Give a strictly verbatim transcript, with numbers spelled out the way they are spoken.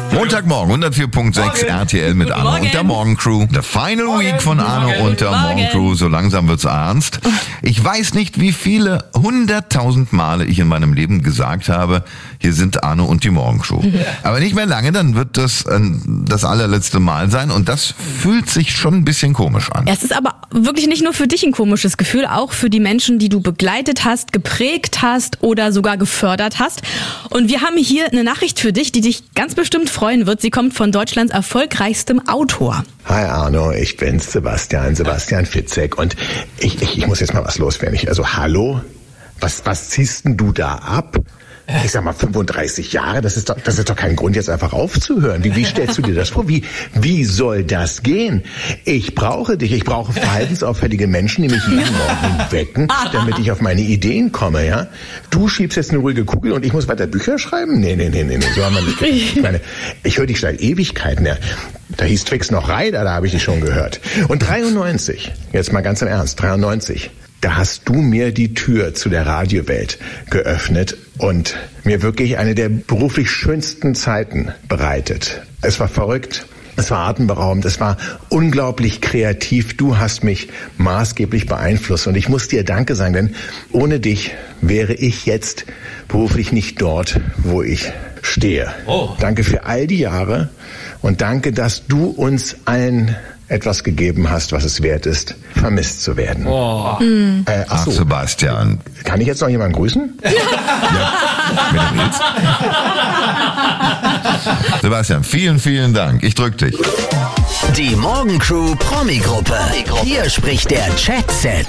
Montagmorgen, hundertvier Komma sechs R T L mit Guten Arno Morgen. und der Morgencrew. The Final Morgen. Week von Arno Morgen. und der Guten Morgen. Morgencrew. So langsam wird's ernst. Ich weiß nicht, wie viele hunderttausend Male ich in meinem Leben gesagt habe, hier sind Arno und die Morgencrew. Aber nicht mehr lange, dann wird das äh, das allerletzte Mal sein und das fühlt sich schon ein bisschen komisch an. Ja, es ist aber wirklich nicht nur für dich ein komisches Gefühl, auch für die Menschen, die du begleitet hast, geprägt hast oder sogar gefördert hast. Und wir haben hier eine Nachricht für dich, die dich ganz bestimmt freuen wird. Sie kommt von Deutschlands erfolgreichstem Autor. Hi Arno, ich bin's, Sebastian, Sebastian Fitzek und ich, ich, ich muss jetzt mal was loswerden. Ich, also hallo, was, was ziehst denn du da ab? Ich sag mal, fünfunddreißig Jahre, das ist doch, das ist doch kein Grund, jetzt einfach aufzuhören. Wie, wie stellst du dir das vor? Wie, wie soll das gehen? Ich brauche dich, ich brauche verhaltensauffällige Menschen, die mich jeden Morgen wecken, damit ich auf meine Ideen komme, ja? Du schiebst jetzt eine ruhige Kugel und ich muss weiter Bücher schreiben? Nee, nee, nee, nee, nee, so haben wir nicht. Ich meine, ich höre dich seit Ewigkeiten, ja. Da hieß Twix noch Reiter, da habe ich dich schon gehört. Und dreiundneunzig, jetzt mal ganz im Ernst, dreiundneunzig. Da hast du mir die Tür zu der Radiowelt geöffnet und mir wirklich eine der beruflich schönsten Zeiten bereitet. Es war verrückt, es war atemberaubend, es war unglaublich kreativ. Du hast mich maßgeblich beeinflusst und ich muss dir Danke sagen, denn ohne dich wäre ich jetzt beruflich nicht dort, wo ich stehe. Oh. Danke für all die Jahre und danke, dass du uns allen etwas gegeben hast, was es wert ist, vermisst zu werden. Oh. Mhm. Äh, ach Ach, so. Sebastian. Kann ich jetzt noch jemanden grüßen? Ja, wenn du willst. Sebastian, vielen, vielen Dank. Ich drück dich. Die Morgencrew Promi-Gruppe. Hier spricht der Chat-Set.